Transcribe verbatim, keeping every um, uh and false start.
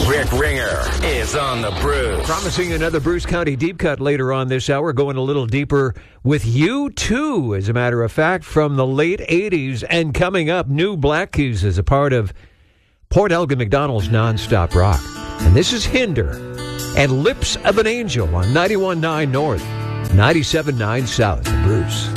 Rick Ringer is on the Bruce. Promising another Bruce County deep cut later on this hour, going a little deeper with U two, as a matter of fact, from the late eighties. And coming up, New Black Keys is a part of Port Elgin McDonald's Nonstop Rock. And this is Hinder and Lips of an Angel on ninety-one point nine North, ninety-seven point nine South. Bruce.